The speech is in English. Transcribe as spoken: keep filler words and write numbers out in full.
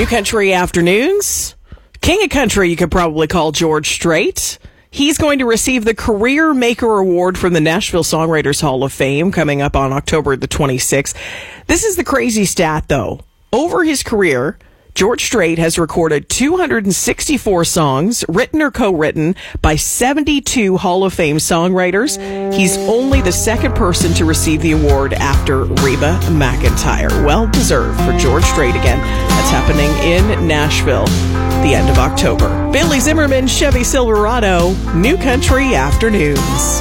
New Country Afternoons. King of Country, you could probably call George Strait. He's going to receive the Career Maker Award from the Nashville Songwriters Hall of Fame coming up on October the twenty-sixth. This is the crazy stat, though. Over his career, George Strait has recorded two hundred sixty-four songs, written or co-written by seventy-two Hall of Fame songwriters. He's only the second person to receive the award after Reba McEntire. Well deserved for George Strait again. That's happening in Nashville the end of October. Billy Zimmerman, Chevy Silverado, New Country Afternoons.